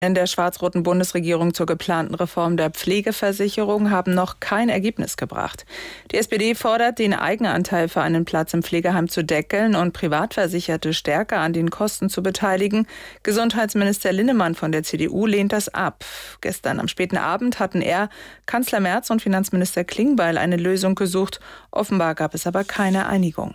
In der schwarz-roten Bundesregierung zur geplanten Reform der Pflegeversicherung haben noch kein Ergebnis gebracht. Die SPD fordert, den Eigenanteil für einen Platz im Pflegeheim zu deckeln und Privatversicherte stärker an den Kosten zu beteiligen. Gesundheitsminister Linnemann von der CDU lehnt das ab. Gestern am späten Abend hatten Kanzler Merz und Finanzminister Klingbeil eine Lösung gesucht. Offenbar gab es aber keine Einigung.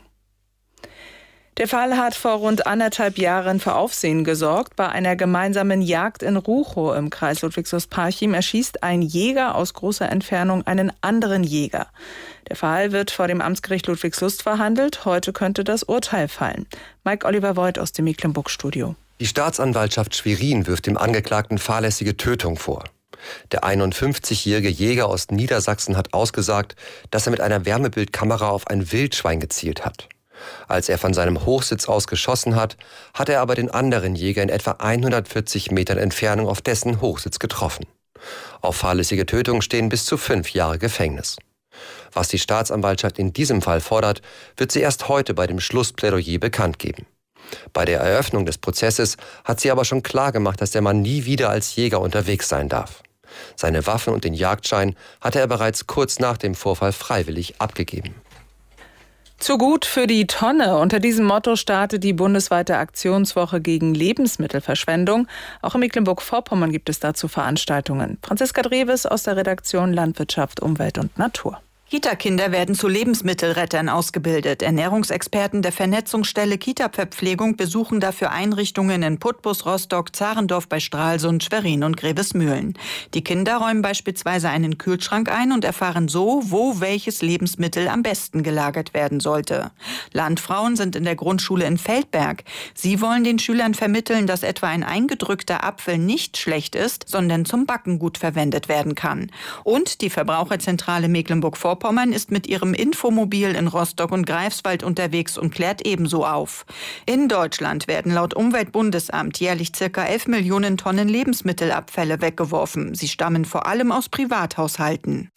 Der Fall hat vor rund 1,5 Jahren für Aufsehen gesorgt. Bei einer gemeinsamen Jagd in Ruchow im Kreis Ludwigslust-Parchim erschießt ein Jäger aus großer Entfernung einen anderen Jäger. Der Fall wird vor dem Amtsgericht Ludwigslust verhandelt. Heute könnte das Urteil fallen. Mike Oliver Voigt aus dem Mecklenburg-Studio. Die Staatsanwaltschaft Schwerin wirft dem Angeklagten fahrlässige Tötung vor. Der 51-jährige Jäger aus Niedersachsen hat ausgesagt, dass er mit einer Wärmebildkamera auf ein Wildschwein gezielt hat. Als er von seinem Hochsitz aus geschossen hat, hat er aber den anderen Jäger in etwa 140 Metern Entfernung auf dessen Hochsitz getroffen. Auf fahrlässige Tötung stehen bis zu 5 Jahre Gefängnis. Was die Staatsanwaltschaft in diesem Fall fordert, wird sie erst heute bei dem Schlussplädoyer bekannt geben. Bei der Eröffnung des Prozesses hat sie aber schon klargemacht, dass der Mann nie wieder als Jäger unterwegs sein darf. Seine Waffen und den Jagdschein hatte er bereits kurz nach dem Vorfall freiwillig abgegeben. Zu gut für die Tonne. Unter diesem Motto startet die bundesweite Aktionswoche gegen Lebensmittelverschwendung. Auch in Mecklenburg-Vorpommern gibt es dazu Veranstaltungen. Franziska Dreves aus der Redaktion Landwirtschaft, Umwelt und Natur. Kita-Kinder werden zu Lebensmittelrettern ausgebildet. Ernährungsexperten der Vernetzungsstelle Kita-Verpflegung besuchen dafür Einrichtungen in Putbus, Rostock, Zarendorf bei Stralsund, Schwerin und Grevesmühlen. Die Kinder räumen beispielsweise einen Kühlschrank ein und erfahren so, wo welches Lebensmittel am besten gelagert werden sollte. Landfrauen sind in der Grundschule in Feldberg. Sie wollen den Schülern vermitteln, dass etwa ein eingedrückter Apfel nicht schlecht ist, sondern zum Backen gut verwendet werden kann. Und die Verbraucherzentrale Mecklenburg-Vorpommern ist mit ihrem Infomobil in Rostock und Greifswald unterwegs und klärt ebenso auf. In Deutschland werden laut Umweltbundesamt jährlich ca. 11 Millionen Tonnen Lebensmittelabfälle weggeworfen. Sie stammen vor allem aus Privathaushalten.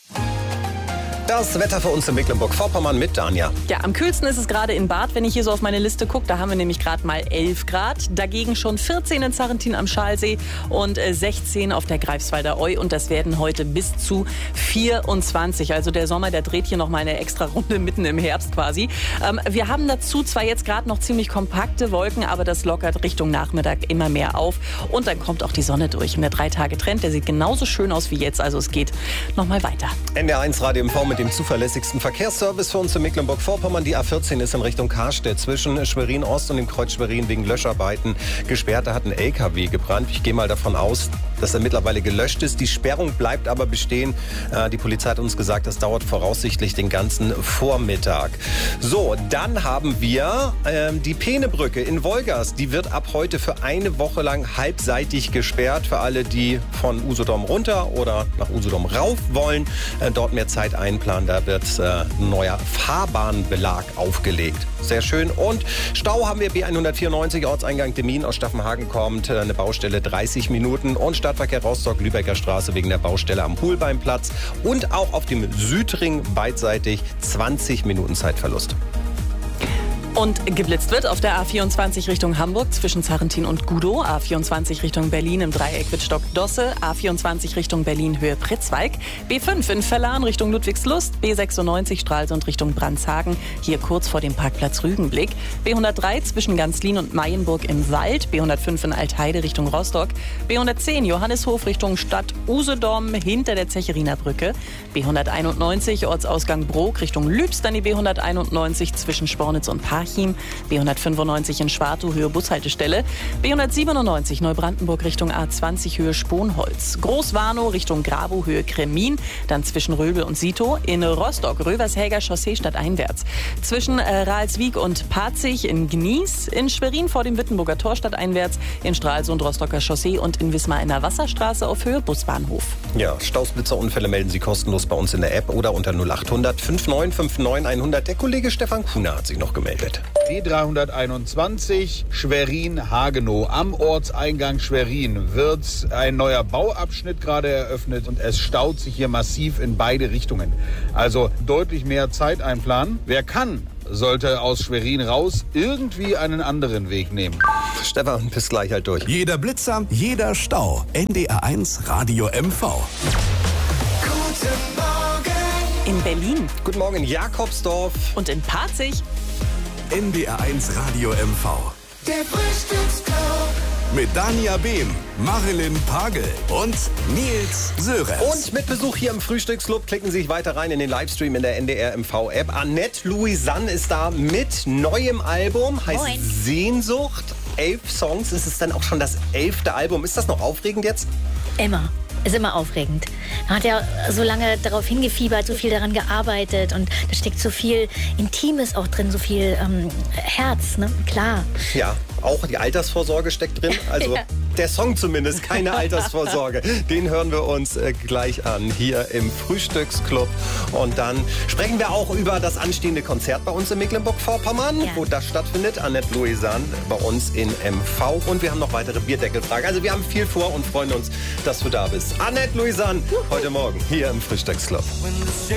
Das Wetter für uns in Mecklenburg-Vorpommern mit Danja. Ja, am kühlsten ist es gerade in Bad, wenn ich hier so auf meine Liste gucke. Da haben wir nämlich gerade mal 11 Grad. Dagegen schon 14 in Zarrentin am Schalsee und 16 auf der Greifswalder Eu. Und das werden heute bis zu 24. Also der Sommer, der dreht hier noch mal eine extra Runde mitten im Herbst quasi. Wir haben dazu zwar jetzt gerade noch ziemlich kompakte Wolken, aber das lockert Richtung Nachmittag immer mehr auf. Und dann kommt auch die Sonne durch. Und der 3-Tage-Trend, der sieht genauso schön aus wie jetzt. Also es geht noch mal weiter. NDR1 Radio MV mit dem zuverlässigsten Verkehrsservice für uns in Mecklenburg-Vorpommern. Die A14 ist in Richtung Karstedt zwischen Schwerin-Ost und dem Kreuz Schwerin wegen Löscharbeiten gesperrt. Da hat ein LKW gebrannt. Ich gehe mal davon aus, dass er mittlerweile gelöscht ist. Die Sperrung bleibt aber bestehen. Die Polizei hat uns gesagt, das dauert voraussichtlich den ganzen Vormittag. So, dann haben wir die Peenebrücke in Wolgast. Die wird ab heute für eine Woche lang halbseitig gesperrt. Für alle, die von Usedom runter oder nach Usedom rauf wollen, dort mehr Zeit einplanen. Da wird neuer Fahrbahnbelag aufgelegt. Sehr schön. Und Stau haben wir B194, Ortseingang Demmin aus Staffenhagen kommt. Eine Baustelle 30 Minuten. Und Stadtverkehr Rostock, Lübecker Straße wegen der Baustelle am Hulbeimplatz. Und auch auf dem Südring beidseitig 20 Minuten Zeitverlust. Und geblitzt wird auf der A24 Richtung Hamburg zwischen Zarrentin und Gudow, A24 Richtung Berlin im Dreieck Wittstock-Dosse, A24 Richtung Berlin Höhe Pritzwalk, B5 in Vellan Richtung Ludwigslust, B96 Stralsund Richtung Brandshagen, hier kurz vor dem Parkplatz Rügenblick, B103 zwischen Ganzlin und Mayenburg im Wald, B105 in Altheide Richtung Rostock, B110 Johannishof Richtung Stadt Usedom hinter der Zecheriner Brücke, B191 Ortsausgang Brok Richtung Lübs, dann die B191 zwischen Spornitz und Parchim, B195 in Schwartow Höhe Bushaltestelle, B197 Neubrandenburg Richtung A20 Höhe Sponholz, Großwarnow Richtung Grabow Höhe Kremin, dann zwischen Röbel und Sito, in Rostock Rövershäger Chaussee stadteinwärts, zwischen Rahlswijk und Parzig in Gnies, in Schwerin vor dem Wittenburger Tor stadteinwärts, in Stralsund Rostocker Chaussee und in Wismar in der Wasserstraße auf Höhe Busbahnhof. Ja, Stausblitzerunfälle melden Sie kostenlos bei uns in der App oder unter 0800 5959 100. Der Kollege Stefan Kuhner hat sich noch gemeldet. B321 Schwerin-Hagenow. Am Ortseingang Schwerin wird ein neuer Bauabschnitt gerade eröffnet und es staut sich hier massiv in beide Richtungen. Also deutlich mehr Zeit einplanen. Wer kann, sollte aus Schwerin raus irgendwie einen anderen Weg nehmen. Stefan, bis gleich halt durch. Jeder Blitzer, jeder Stau. NDR1 Radio MV. Guten Morgen. In Berlin Guten Morgen in Jakobsdorf. und in Parzig. NDR1 Radio MV. Der Frühstücksclub. Mit Dania Behm, Marilyn Pagel und Nils Sörensen. Und mit Besuch hier im Frühstücksclub klicken Sie sich weiter rein in den Livestream in der NDR MV-App. Annette Louisanne ist da mit neuem Album, heißt Moin. Sehnsucht. 11 Songs, ist es dann auch schon das 11. Album. Ist das noch aufregend jetzt? Immer. Ist immer aufregend. Man hat ja so lange darauf hingefiebert, so viel daran gearbeitet und da steckt so viel Intimes auch drin, so viel Herz, ne? Klar. Ja, auch die Altersvorsorge steckt drin. Also Ja. der Song zumindest, keine Altersvorsorge. Den hören wir uns gleich an hier im Frühstücksclub. Und dann sprechen wir auch über das anstehende Konzert bei uns in Mecklenburg-Vorpommern, Ja. wo das stattfindet. Annette Louisanne bei uns in MV. Und wir haben noch weitere Bierdeckelfragen. Also wir haben viel vor und freuen uns, dass du da bist. Annette Louisanne, heute Morgen hier im Frühstücksclub.